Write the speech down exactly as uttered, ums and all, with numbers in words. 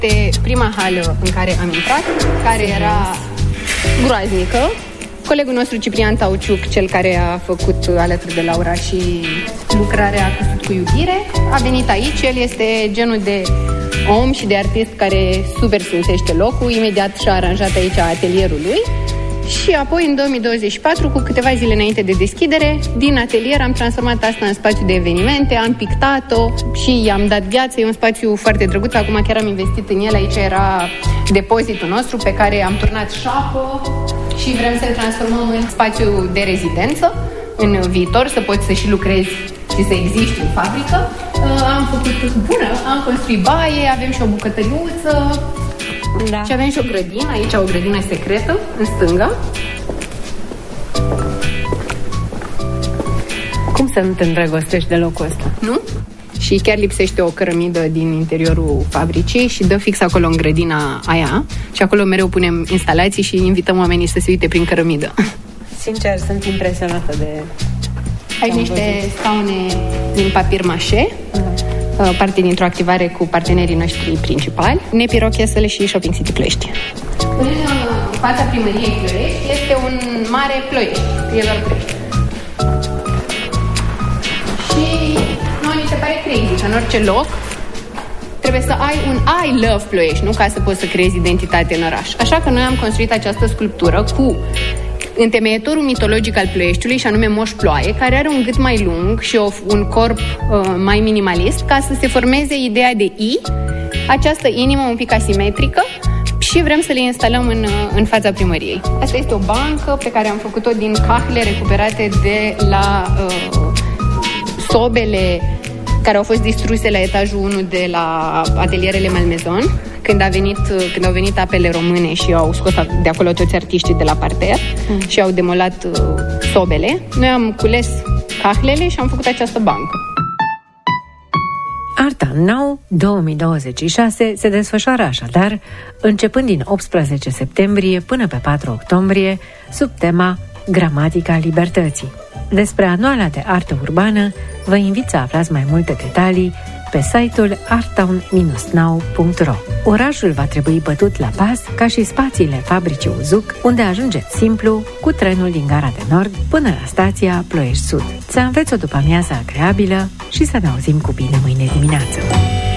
Este prima hală în care am intrat, care era groaznică. Colegul nostru Ciprian Tauciuc, cel care a făcut alături de Laura și lucrarea Cusut cu iubire, a venit aici. El este genul de om și de artist care super simțește locul. Imediat și-a aranjat aici atelierul lui. Și apoi, în două mii douăzeci și patru, cu câteva zile înainte de deschidere, din atelier am transformat asta în spațiu de evenimente, am pictat-o și i-am dat viață. E un spațiu foarte drăguț, acum chiar am investit în el. Aici era depozitul nostru pe care am turnat șapă și vrem să-l transformăm în spațiu de rezidență în viitor, să poți să și lucrezi și să existi în fabrică. Am făcut bună, am construit baie, avem și o bucătăriuță. Da. Și avem și o grădină, aici o grădină secretă, în stânga. Cum să nu te îndrăgostești de locul ăsta? Nu? Și chiar lipsește o cărămidă din interiorul fabricii și dă fix acolo în grădina aia. Și acolo mereu punem instalații și invităm oamenii să se uite prin cărămidă. Sincer, sunt impresionată de... Aici niște scaune din papir mașe. Uh-huh. Parte dintr-o activare cu partenerii noștri principali, Nepi Chesele și Shopping City Ploiești. În fața primăriei Ploiești este un mare Ploiești, Prielor Ploiești. Și noi ni se pare crazy că în orice loc trebuie să ai un I love Ploiești, nu ca să poți să creezi identitate în oraș. Așa că noi am construit această sculptură cu întemeietorul mitologic al Ploieștiului, și anume Moș Ploaie, care are un gât mai lung și o, un corp uh, mai minimalist, ca să se formeze ideea de I, această inimă un pic asimetrică, și vrem să le instalăm în, în fața primăriei. Asta este o bancă pe care am făcut-o din cahle recuperate de la uh, sobele care au fost distruse la etajul unu de la atelierele Malmaison, când, a venit, când au venit apele române și au scos de acolo toți artiștii de la parter mm. și au demolat uh, sobele. Noi am cules cahlele și am făcut această bancă. Art Now două mii douăzeci și șase se desfășoară așadar începând din optsprezece septembrie până pe patru octombrie sub tema Gramatica Libertății. Despre anuala de artă urbană vă invit să aflați mai multe detalii pe site-ul arttown dash now punct ro. Orașul va trebui bătut la pas ca și spațiile fabricii Uzuc, unde ajungeți simplu cu trenul din Gara de Nord până la stația Ploiești Sud. Să aveți o după-amiază agreabilă și să ne auzim cu bine mâine dimineață.